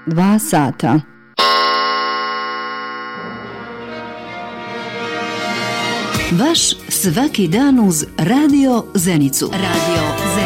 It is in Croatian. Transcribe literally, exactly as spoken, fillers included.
dva sata. Vaš svaki dan uz Radio Zenicu. Radio Zenicu.